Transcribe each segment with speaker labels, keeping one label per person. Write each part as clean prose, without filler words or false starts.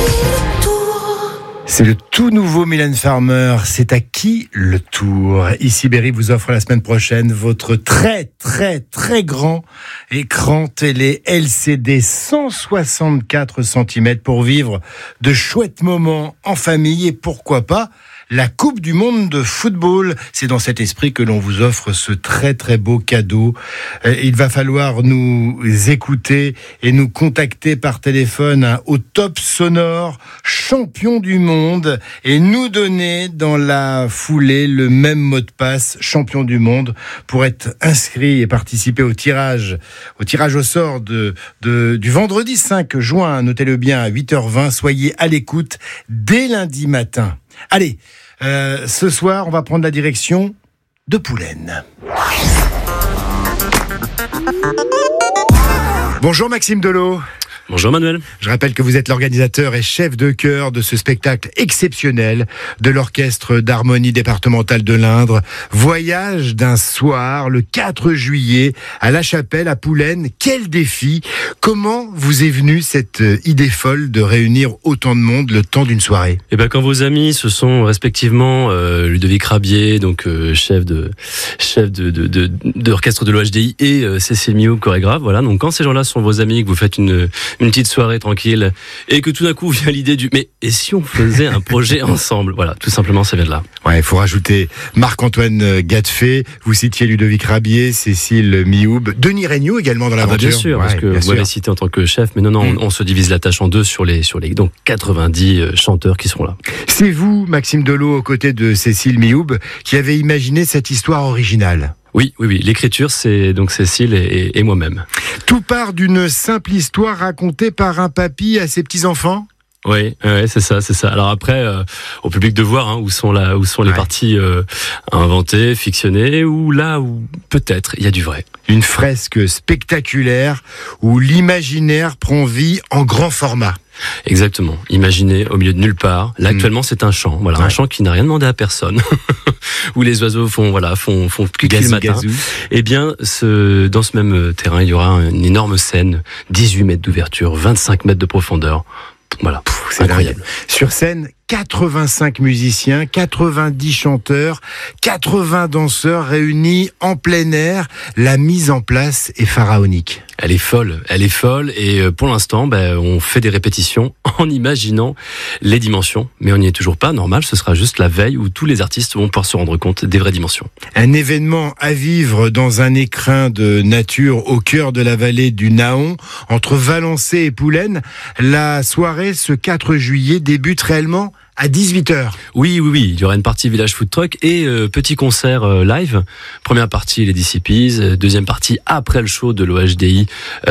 Speaker 1: C'est le tout nouveau Mylène Farmer. C'est à qui le tour? Ici Berry vous offre la semaine prochaine votre très grand écran télé LCD 164 cm pour vivre de chouettes moments en famille et pourquoi pas la Coupe du Monde de football. C'est dans cet esprit que l'on vous offre ce très beau cadeau. Il va falloir nous écouter et nous contacter par téléphone au top sonore champion du monde et nous donner dans la foulée le même mot de passe champion du monde pour être inscrit et participer au tirage au sort du vendredi 5 juin. Notez-le bien à 8h20. Soyez à l'écoute dès lundi matin. Allez, ce soir, on va prendre la direction de Poulaine. Bonjour Maxime Delot.
Speaker 2: Bonjour Manuel.
Speaker 1: Je rappelle que vous êtes l'organisateur et chef de chœur de ce spectacle exceptionnel de l'Orchestre d'harmonie départementale de l'Indre. Voyage d'un soir, le 4 juillet, à La Chapelle, à Poulaine. Quel défi! Comment vous est venue cette idée folle de réunir autant de monde le temps d'une soirée?
Speaker 2: Eh ben, quand vos amis, ce sont respectivement Ludovic Rabier, donc chef de l'orchestre de l'OHDI, et Cécile Mioub, chorégraphe. Voilà. Donc quand ces gens-là sont vos amis, que vous faites une petite soirée tranquille et que tout d'un coup vient l'idée du mais et si on faisait un projet ensemble, voilà, tout simplement ça vient de là.
Speaker 1: Ouais, il faut rajouter Marc-Antoine Gadefé, vous citiez Ludovic Rabier, Cécile Mioub, Denis Regnault également dans l'aventure.
Speaker 2: Bien sûr, parce que vous m'avez cité en tant que chef, mais non, on se divise la tâche en deux sur les donc 90 chanteurs qui seront là.
Speaker 1: C'est vous, Maxime Delot, aux côtés de Cécile Mioub, qui avez imaginé cette histoire originale.
Speaker 2: Oui. L'écriture, c'est donc Cécile et moi-même.
Speaker 1: Tout part d'une simple histoire racontée par un papy à ses petits-enfants?
Speaker 2: Oui, c'est ça. Alors après, au public de voir où sont les parties inventées, fictionnées, ou là où peut-être il y a du vrai.
Speaker 1: Une fresque spectaculaire où l'imaginaire prend vie en grand format.
Speaker 2: Exactement. Imaginez au milieu de nulle part. Là, actuellement, c'est un champ. Voilà, un champ qui n'a rien demandé à personne. Où les oiseaux font cuicui le matin. Gazou. Eh bien, dans ce même terrain, il y aura une énorme scène, 18 mètres d'ouverture, 25 mètres de profondeur. Voilà. C'est incroyable.
Speaker 1: Dingue. Sur scène, 85 musiciens, 90 chanteurs, 80 danseurs réunis en plein air. La mise en place est pharaonique.
Speaker 2: Elle est folle. Et pour l'instant, on fait des répétitions en imaginant les dimensions. Mais on n'y est toujours pas. Normal, ce sera juste la veille où tous les artistes vont pouvoir se rendre compte des vraies dimensions.
Speaker 1: Un événement à vivre dans un écrin de nature au cœur de la vallée du Naon, entre Valençay et Poulaine. La soirée, ce 4 juillet, débute réellement à 18h.
Speaker 2: Oui. Il y aura une partie village food truck et petit concert live. Première partie, les DCPs. Deuxième partie, après le show de l'OHDI,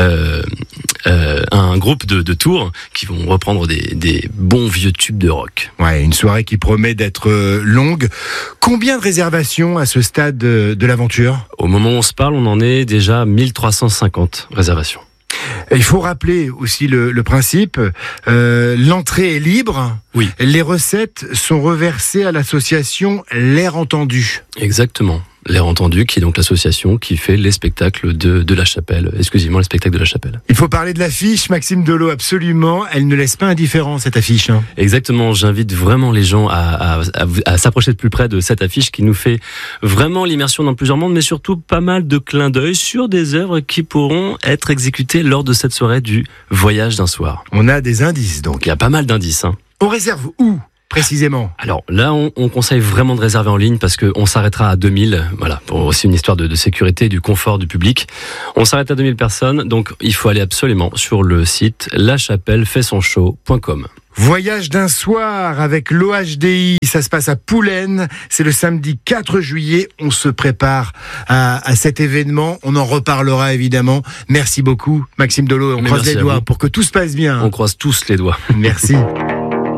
Speaker 2: un groupe de Tours qui vont reprendre des bons vieux tubes de rock.
Speaker 1: Ouais, une soirée qui promet d'être longue. Combien de réservations à ce stade de l'aventure?
Speaker 2: Au moment où on se parle, on en est déjà à 1350 réservations.
Speaker 1: Il faut rappeler aussi le principe, l'entrée est libre,
Speaker 2: oui.
Speaker 1: Les recettes sont reversées à l'association L'Air Entendu.
Speaker 2: Exactement. L'Air Entendu, qui est donc l'association qui fait les spectacles de La Chapelle, exclusivement les spectacles de La Chapelle.
Speaker 1: Il faut parler de l'affiche, Maxime Delot, absolument. Elle ne laisse pas indifférent, cette affiche.
Speaker 2: Exactement, j'invite vraiment les gens à s'approcher de plus près de cette affiche qui nous fait vraiment l'immersion dans plusieurs mondes, mais surtout pas mal de clins d'œil sur des œuvres qui pourront être exécutées lors de cette soirée du Voyage d'un soir.
Speaker 1: On a des indices, donc.
Speaker 2: Il y a pas mal d'indices.
Speaker 1: On réserve où précisément?
Speaker 2: Alors là, on conseille vraiment de réserver en ligne parce qu'on s'arrêtera à 2000. Voilà, pour aussi une histoire de sécurité, du confort du public. On s'arrête à 2000 personnes, donc il faut aller absolument sur le site lachapellefaitsonshow.com.
Speaker 1: Voyage d'un soir avec l'OHDI, ça se passe à Poulaine, c'est le samedi 4 juillet, on se prépare à cet événement, on en reparlera évidemment. Merci beaucoup Maxime Delot, on croise les doigts pour que tout se passe bien.
Speaker 2: On croise tous les doigts.
Speaker 1: Merci.